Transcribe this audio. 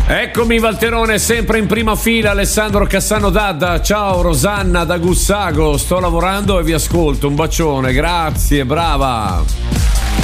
Eccomi Valterone, sempre in prima fila, Alessandro Cassano D'Adda. Ciao Rosanna da Gussago, sto lavorando e vi ascolto, un bacione, grazie, brava.